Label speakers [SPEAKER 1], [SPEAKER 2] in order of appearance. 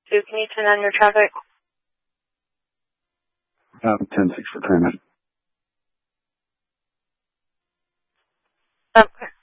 [SPEAKER 1] 2, can you turn on your traffic?
[SPEAKER 2] 10-6 for Kramer.
[SPEAKER 1] Okay.